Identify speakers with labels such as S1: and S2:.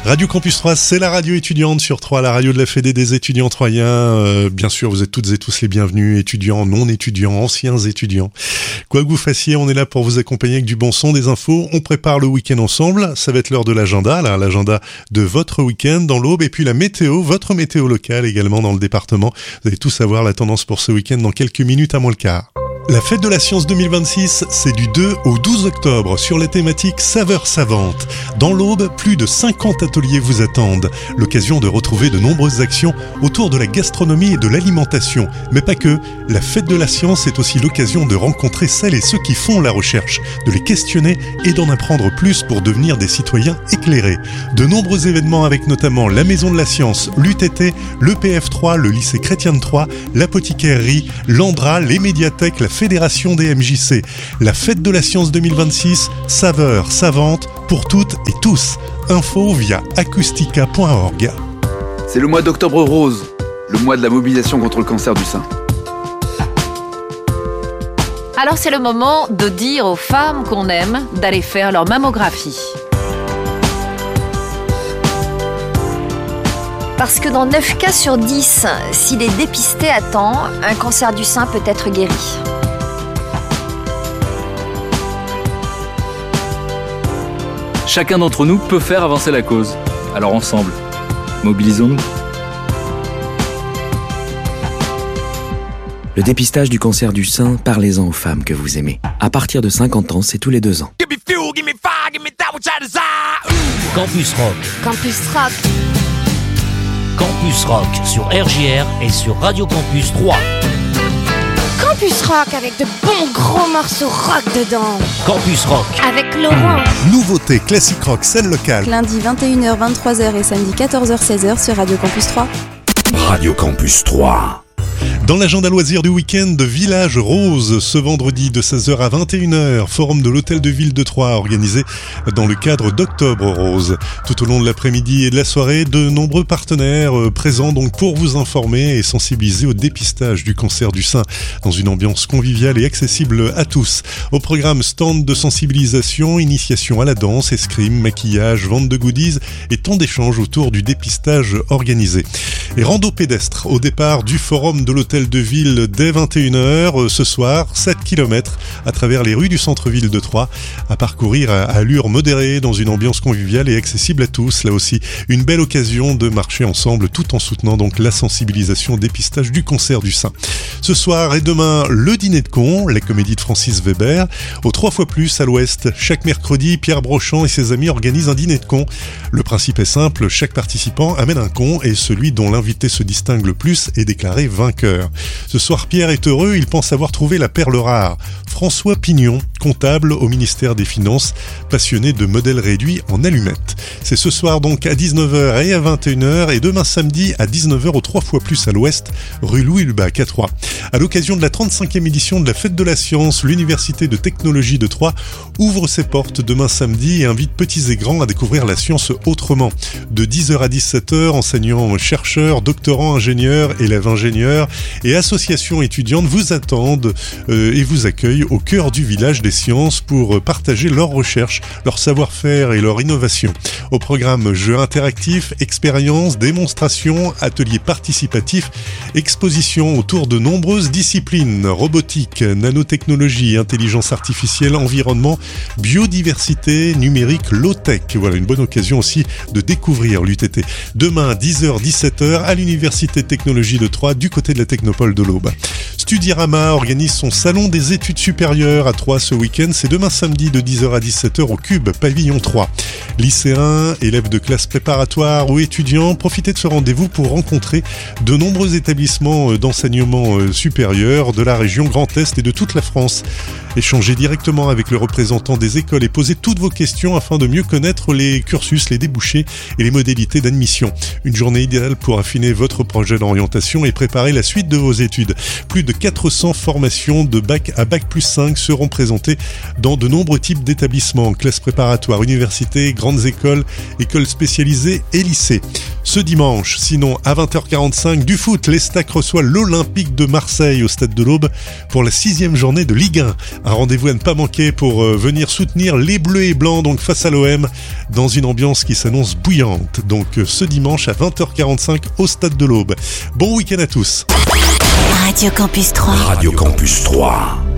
S1: Radio Campus 3, c'est la radio étudiante sur 3, la radio de la Fédé des étudiants troyens. Bien sûr, vous êtes toutes et tous les bienvenus, étudiants, non étudiants, anciens étudiants. Quoi que vous fassiez, on est là pour vous accompagner avec du bon son, des infos. On prépare le week-end ensemble. Ça va être l'heure de l'agenda, l'agenda de votre week-end dans l'Aube. Et puis la météo, votre météo locale également dans le département. Vous allez tous savoir la tendance pour ce week-end dans quelques minutes à moins le quart. La fête de la science 2026, c'est du 2 au 12 octobre sur la thématique Saveurs savantes. Dans l'Aube, plus de 50 ateliers vous attendent. L'occasion de retrouver de nombreuses actions autour de la gastronomie et de l'alimentation. Mais pas que. La fête de la science est aussi l'occasion de rencontrer celles et ceux qui font la recherche, de les questionner et d'en apprendre plus pour devenir des citoyens éclairés. De nombreux événements avec notamment la Maison de la Science, l'UTT, le PF3, le lycée chrétien de Troyes, l'apothicairerie, l'Andra, les médiathèques, la Fédération des MJC. La fête de la science 2026, saveurs savantes pour toutes et tous. Info via acoustica.org.
S2: C'est le mois d'octobre rose, le mois de la mobilisation contre le cancer du sein.
S3: Alors c'est le moment de dire aux femmes qu'on aime d'aller faire leur mammographie.
S4: Parce que dans 9 cas sur 10, s'il est dépisté à temps, un cancer du sein peut être guéri.
S5: Chacun d'entre nous peut faire avancer la cause. Alors ensemble, mobilisons-nous.
S6: Le dépistage du cancer du sein, parlez-en aux femmes que vous aimez. À partir de 50 ans, c'est tous les 2 ans.
S7: Campus Rock.
S4: Campus Rock.
S7: Campus Rock sur RJR et sur Radio Campus 3.
S4: Campus Rock avec de bons gros morceaux rock dedans.
S7: Campus Rock.
S4: Avec Laurent.
S1: Nouveauté classique rock, scène locale.
S8: Lundi 21h, 23h et samedi 14h, 16h sur Radio Campus 3.
S9: Radio Campus 3.
S1: Dans l'agenda loisirs du week-end de Village Rose, ce vendredi de 16h à 21h, forum de l'hôtel de ville de Troyes organisé dans le cadre d'Octobre Rose. Tout au long de l'après-midi et de la soirée, de nombreux partenaires présents donc pour vous informer et sensibiliser au dépistage du cancer du sein dans une ambiance conviviale et accessible à tous. Au programme, stand de sensibilisation, initiation à la danse, escrime, maquillage, vente de goodies et tant d'échanges autour du dépistage organisé. Et rando pédestre au départ du forum de l'hôtel de ville dès 21h ce soir, 7 km à travers les rues du centre-ville de Troyes à parcourir à allure modérée dans une ambiance conviviale et accessible à tous. Là aussi, une belle occasion de marcher ensemble tout en soutenant donc la sensibilisation au dépistage du cancer du sein. Ce soir et demain, le dîner de cons, la comédie de Francis Weber, au 3 fois plus à l'ouest. Chaque mercredi, Pierre Brochand et ses amis organisent un dîner de cons. Le principe est simple, chaque participant amène un con et celui dont l'invité se distingue le plus est déclaré vainqueur. Ce soir, Pierre est heureux, il pense avoir trouvé la perle rare. François Pignon, comptable au ministère des Finances, passionné de modèles réduits en allumettes. C'est ce soir donc à 19h et à 21h et demain samedi à 19h au 3 fois plus à l'ouest, rue Louis Lubac à Troyes. À l'occasion de la 35e édition de la Fête de la Science, l'Université de Technologie de Troyes ouvre ses portes demain samedi et invite petits et grands à découvrir la science autrement. De 10h à 17h, enseignants, chercheurs, doctorants, ingénieurs, élèves ingénieurs et associations étudiantes vous attendent et vous accueillent au cœur du village des sciences pour partager leurs recherches, leur savoir-faire et leur innovation. Au programme jeux interactifs, expériences, démonstrations, ateliers participatifs, expositions autour de nombreuses disciplines, robotique, nanotechnologie, intelligence artificielle, environnement, biodiversité, numérique, low-tech. Voilà une bonne occasion aussi de découvrir l'UTT. Demain, 10h-17h à l'Université de Technologie de Troyes, du côté de la Technopole de l'Aube. Studirama organise son salon des études supérieures à Troyes ce week-end. C'est demain samedi de 10h à 17h au Cube, pavillon 3. Lycéens, élèves de classe préparatoire ou étudiants, profitez de ce rendez-vous pour rencontrer de nombreux établissements d'enseignement supérieur de la région Grand Est et de toute la France. Échangez directement avec le représentant des écoles et posez toutes vos questions afin de mieux connaître les cursus, les débouchés et les modalités d'admission. Une journée idéale pour affiner votre projet d'orientation et préparer la suite de vos études. Plus de 400 formations de bac à bac plus 5 seront présentées dans de nombreux types d'établissements, classes préparatoires, universités, grandes écoles, écoles spécialisées et lycées. Ce dimanche, sinon à 20h45, du foot, l'Estac reçoit l'Olympique de Marseille au Stade de l'Aube pour la 6e journée de Ligue 1. Un rendez-vous à ne pas manquer pour venir soutenir les Bleus et Blancs donc face à l'OM dans une ambiance qui s'annonce bouillante. Donc ce dimanche à 20h45 au Stade de l'Aube. Bon week-end à tous.
S10: Radio Campus 3.
S9: Radio Campus 3.